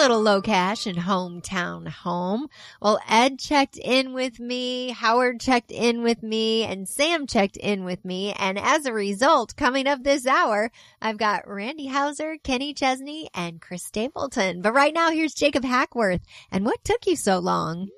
little low cash and hometown home. Well, Ed checked in with me, Howard checked in with me, and Sam checked in with me. And as a result, coming up this hour, I've got Randy Hauser, Kenny Chesney, and Chris Stapleton. But right now, here's Jacob Hackworth. And what took you so long?